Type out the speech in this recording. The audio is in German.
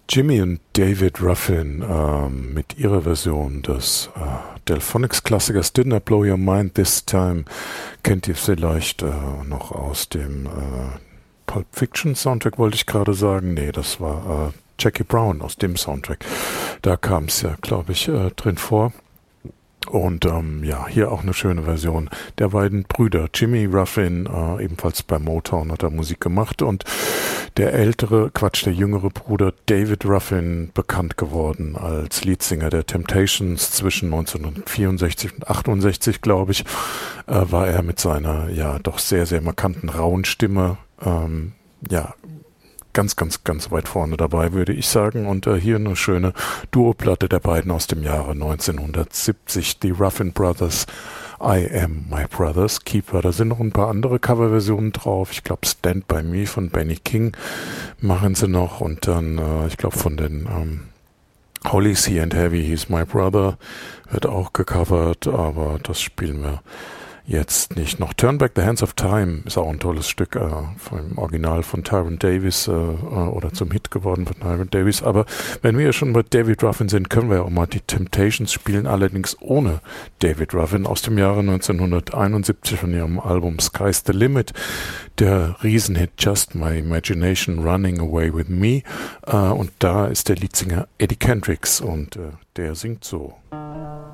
Jimmy und David Ruffin mit ihrer Version des Delphonics-Klassikers Didn't I Blow Your Mind This Time kennt ihr vielleicht noch aus dem Pulp Fiction Soundtrack, wollte ich gerade sagen. Nee, das war Jackie Brown aus dem Soundtrack. Da kam es ja, glaube ich, drin vor. Und ja, hier auch eine schöne Version der beiden Brüder. Jimmy Ruffin, ebenfalls bei Motown hat er Musik gemacht, und der jüngere Bruder David Ruffin, bekannt geworden als Leadsänger der Temptations zwischen 1964 und 68, glaube ich, war er mit seiner ja doch sehr, sehr markanten rauen Stimme ja ganz, ganz, ganz weit vorne dabei, würde ich sagen. Und hier eine schöne Duoplatte der beiden aus dem Jahre 1970, die Ruffin Brothers, I Am My Brother's Keeper. Da sind noch ein paar andere Coverversionen drauf. Ich glaube, Stand By Me von Benny King machen sie noch. Und dann, ich glaube, von den Holy Sea and Heavy, He's My Brother, wird auch gecovert, aber das spielen wir jetzt nicht. Noch Turn Back the Hands of Time ist auch ein tolles Stück vom Original von Tyrone Davis oder zum Hit geworden von Tyrone Davis. Aber wenn wir schon bei David Ruffin sind, können wir ja auch mal die Temptations spielen, allerdings ohne David Ruffin, aus dem Jahre 1971 von ihrem Album Sky's the Limit. Der Riesenhit Just My Imagination Running Away With Me. Und da ist der Leadsänger Eddie Kendricks, und der singt so.